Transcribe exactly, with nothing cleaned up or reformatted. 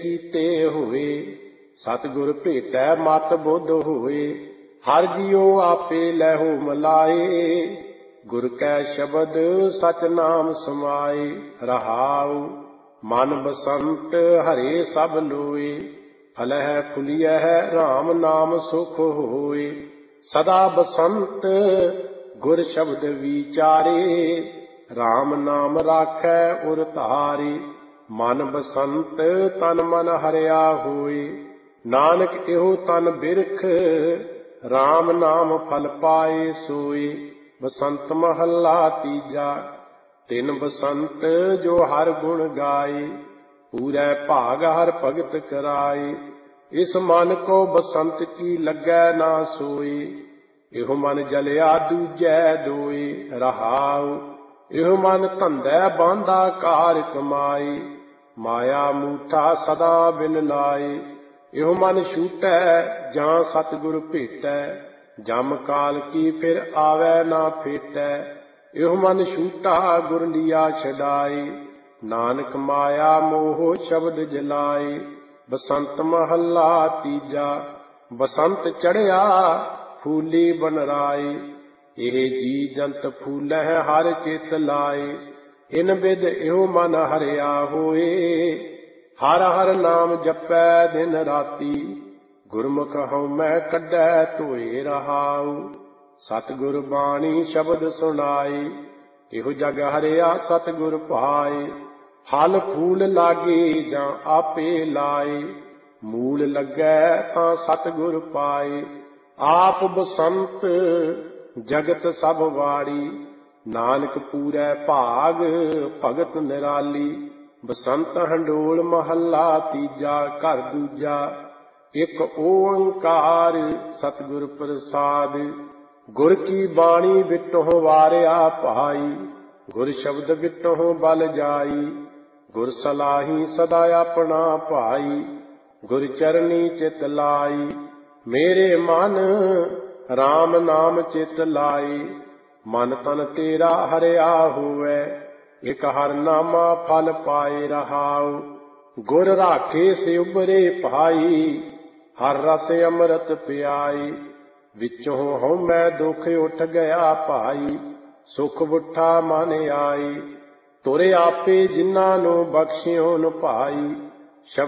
ਕੀਤੇ ਹੋਏ। ਸਤਿਗੁਰ ਭੇਟੈ ਮਤ ਬੁੱਧ ਹੋਏ। ਹਰ ਜੀਉ ਆਪੇ ਲੈਹੋ ਮਲਾਏ। ਗੁਰ ਕੈ ਸ਼ਬਦ ਸਚ ਨਾਮ ਸਮਾਏ। ਰਹਾਉ ਮਨ ਬਸੰਤ ਹਰੇ ਸਭ ਲੋਏ। ਫਲਹਿ ਫੁਲਿਐ ਰਾਮ ਨਾਮ ਸੁਖ ਹੋਏ। ਸਦਾ ਬਸੰਤ ਗੁਰ ਸ਼ਬਦ ਵਿਚਾਰੇ। ਰਾਮ ਨਾਮ ਰਾਖੈ ਉਰ ਧਾਰੇ। ਮਨ ਬਸੰਤ ਤਨ ਮਨ ਹਰਿਆ ਹੋਏ। ਨਾਨਕ ਇਹੋ ਤਨ ਬਿਰਖ ਰਾਮ ਨਾਮ ਫਲ ਪਾਏ ਸੋਏ। ਬਸੰਤ ਮਹੱਲਾ ਤੀਜਾ। ਤਿਨ ਬਸੰਤ ਜੋ ਹਰ ਗੁਣ ਗਾਏ। ਪੂਰੈ ਭਾਗ ਹਰ ਭਗਤ ਕਰਾਏ। ਇਸ ਮਨ ਕੋ ਬਸੰਤ ਕੀ ਲੱਗੈ ਨਾ ਸੋਏ। ਇਹੋ ਮਨ ਜਲਿਆ ਦੂਜੈ ਦੋਏ। ਰਹਾਉ ਇਹੋ ਮਨ ਧੰਦੈ ਬਾਂਧਾ ਕਾਰ ਕਮਾਏ। ਮਾਇਆ ਮੂਠਾ ਸਦਾ ਬਿਨ ਲਾਏ। ਇਹੋ ਮਨ ਛੂਟੈ ਜਾਂ ਸਤਿਗੁਰ ਭੇਟੈ। ਜਮ ਕਾਲ ਕੀ ਫਿਰ ਆਵੈ ਨਾ ਫੇਟੈ। ਇਹੋ ਮਨ ਛੂਟਾ ਗੁਰ ਲਿਆ ਛਡਾਏ। ਨਾਨਕ ਮਾਇਆ ਮੋਹ ਸ਼ਬਦ ਜਲਾਏ। ਬਸੰਤ ਮਹੱਲਾ ਤੀਜਾ। ਬਸੰਤ ਚੜ੍ਹਿਆ ਫੂਲੀ ਬਨਰਾਏ। ਇਹ ਜੀ ਜੰਤ ਫੂਲਹਿ ਹਰ ਚਿਤ ਲਾਏ। ਇਨ ਬਿਦ ਇਹੋ ਮਨ ਹਰਿਆ ਹੋਏ। ਹਰ ਹਰ ਨਾਮ ਜਪੈ ਦਿਨ ਰਾਤੀ। ਗੁਰਮੁਖ ਹਉਮੈ ਕੱਢੈ ਧੋਏ। ਰਹਾਉ ਸਤਿਗੁਰ ਬਾਣੀ ਸ਼ਬਦ ਸੁਣਾਏ। ਇਹੋ ਜਗ ਹਰਿਆ ਸਤਿਗੁਰ ਭਾਏ। ਫਲ ਫੂਲ ਲਾਗੇ ਜਾਂ ਆਪੇ ਲਾਏ। ਮੂਲ ਲੱਗੈ ਤਾਂ ਸਤਿਗੁਰ ਪਾਏ। ਆਪ ਬਸੰਤ ਜਗਤ ਸਭ ਵਾਰੀ। ਨਾਨਕ ਪੂਰੈ ਭਾਗ ਭਗਤ ਨਿਰਾਲੀ। ਬਸੰਤ ਹੰਡੋਲ ਮਹੱਲਾ ਤੀਜਾ। ਘਰ ਦੂਜਾ। ਇੱਕ ਓੰਕਾਰ ਸਤਿਗੁਰ ਪ੍ਰਸਾਦਿ। ਗੁਰ ਕੀ ਬਾਣੀ ਵਿਟਹੁ ਵਾਰਿਆ ਭਾਈ। ਗੁਰ ਸ਼ਬਦ ਵਿਟਹੁ ਬਲ ਜਾਈ। ਗੁਰ ਸਲਾਹੀ ਸਦਾ ਆਪਣਾ ਭਾਈ। ਗੁਰ ਚਰਨੀ ਚਿਤ ਲਾਈ। ਮੇਰੇ ਮਨ ਰਾਮ ਨਾਮ ਚਿਤ ਲਾਈ। ਮਨ ਤਨ ਤੇਰਾ ਹਰਿਆ ਹੋਵੈ। ਇਕ ਹਰ ਨਾਮਾ ਫਲ ਪਾਏ। ਰਹਾਉ ਗੁਰ ਰਾਖੇ ਸੇ ਉਬਰੇ ਭਾਈ। ਹਰ ਰਸ ਅੰਮ੍ਰਿਤ ਪਿਆਈ। ਵਿੱਚੋਂ ਹਉਮੈ ਦੁਖ ਉੱਠ ਗਿਆ ਭਾਈ। ਸੁਖ ਬੁੱਠਾ ਮਨ ਆਈ। ਤੁਰ ਆਪੇ ਜਿਨ੍ਹਾਂ ਨੂੰ ਬਖਸ਼ਿਓਨ ਭਾਈ।